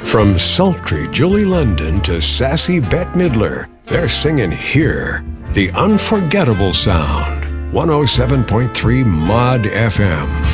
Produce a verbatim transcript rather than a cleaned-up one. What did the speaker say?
From sultry Julie London to sassy Bette Midler, they're singing here, the unforgettable sound. one oh seven point three Mod F M.